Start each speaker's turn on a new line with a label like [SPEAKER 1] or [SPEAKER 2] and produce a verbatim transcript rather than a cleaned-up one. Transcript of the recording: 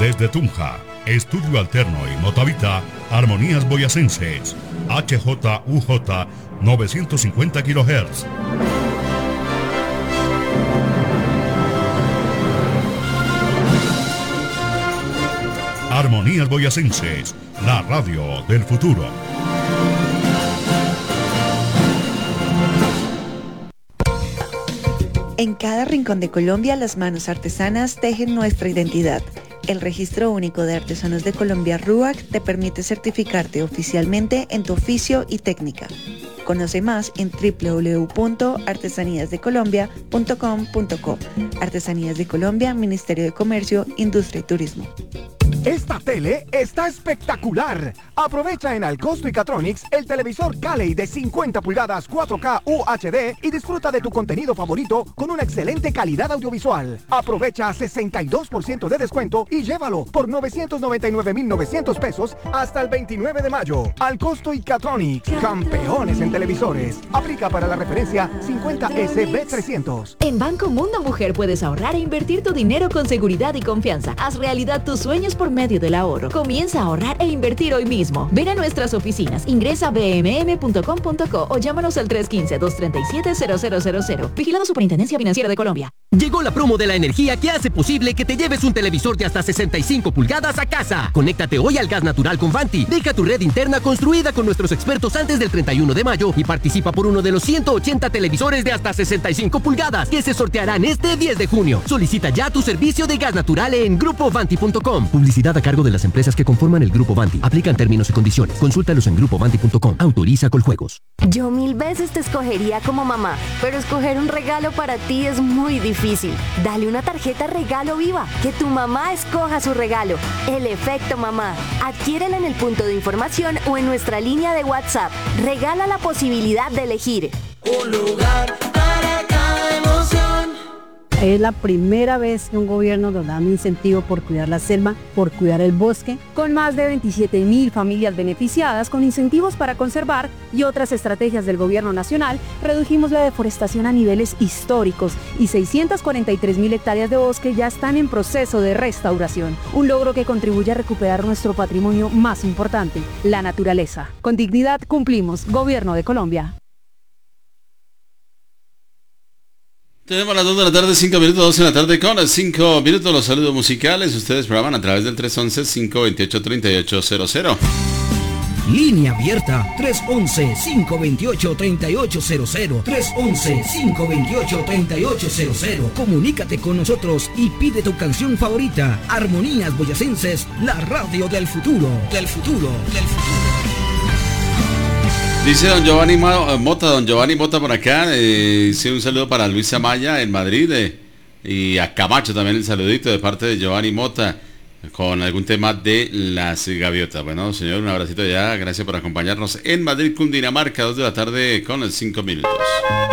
[SPEAKER 1] Desde Tunja, Estudio Alterno y Motavita, Armonías Boyacenses, H J U J novecientos cincuenta kilohertz. Armonías Boyacenses, la radio del futuro.
[SPEAKER 2] En cada rincón de Colombia, las manos artesanas tejen nuestra identidad. El Registro Único de Artesanos de Colombia, RUAC, te permite certificarte oficialmente en tu oficio y técnica. Conoce más en doble u doble u doble u punto artesanías de colombia punto com punto co. Artesanías de Colombia, Ministerio de Comercio, Industria y Turismo.
[SPEAKER 3] Esta tele está espectacular. Aprovecha en Alcosto y Catronics el televisor Cali de cincuenta pulgadas cuatro K U H D y disfruta de tu contenido favorito con una excelente calidad audiovisual. Aprovecha sesenta y dos por ciento de descuento y llévalo por novecientos noventa y nueve mil novecientos pesos hasta el veintinueve de mayo. Alcosto y Catronics, campeones en televisores. Aplica para la referencia cincuenta S B trescientos.
[SPEAKER 4] En Banco Mundo Mujer puedes ahorrar e invertir tu dinero con seguridad y confianza. Haz realidad tus sueños por medio del ahorro. Comienza a ahorrar e invertir hoy mismo. Ven a nuestras oficinas, ingresa a b m m punto com punto co o llámanos al tres uno cinco, dos tres siete, cero cero cero cero. Vigilado Superintendencia Financiera de Colombia.
[SPEAKER 5] Llegó la promo de la energía que hace posible que te lleves un televisor de hasta sesenta y cinco pulgadas a casa. Conéctate hoy al gas natural con Vanti. Deja tu red interna construida con nuestros expertos antes del treinta y uno de mayo y participa por uno de los ciento ochenta televisores de hasta sesenta y cinco pulgadas que se sortearán este diez de junio. Solicita ya tu servicio de gas natural en grupo vanti punto com. Publicidad a cargo de las empresas que conforman el Grupo Vanti. Aplican términos y condiciones. Consúltalos en grupo vanti punto com. Autoriza Coljuegos.
[SPEAKER 6] Yo mil veces te escogería como mamá, pero escoger un regalo para ti es muy difícil. Dale una tarjeta regalo viva, que tu mamá escoja su regalo. El efecto mamá. Adquiérela en el punto de información o en nuestra línea de WhatsApp. Regala la posibilidad de elegir.
[SPEAKER 7] Un lugar para cada emoción.
[SPEAKER 8] Es la primera vez que un gobierno nos da un incentivo por cuidar la selva, por cuidar el bosque, con más de veintisiete mil familias beneficiadas, con incentivos para conservar y otras estrategias del gobierno nacional. Redujimos la deforestación a niveles históricos y seiscientas cuarenta y tres mil hectáreas de bosque ya están en proceso de restauración. Un logro que contribuye a recuperar nuestro patrimonio más importante, la naturaleza. Con dignidad cumplimos. Gobierno de Colombia.
[SPEAKER 9] Tenemos las dos de la tarde, cinco minutos, dos de la tarde con cinco minutos. Los saludos musicales. Ustedes programan a través del tres once, cinco veintiocho, treinta y ocho cero cero.
[SPEAKER 10] Línea abierta tres once, cinco veintiocho, treinta y ocho cero cero. tres once, cinco veintiocho, treinta y ocho cero cero. Comunícate con nosotros y pide tu canción favorita. Armonías Boyacenses, la radio del futuro, del futuro, del futuro.
[SPEAKER 9] Dice don Giovanni Mota, don Giovanni Mota por acá, eh, dice un saludo para Luisa Maya en Madrid eh, y a Camacho también el saludito de parte de Giovanni Mota con algún tema de las gaviotas. Bueno, señor, un abracito ya, gracias por acompañarnos en Madrid, Cundinamarca, dos de la tarde con cinco minutos.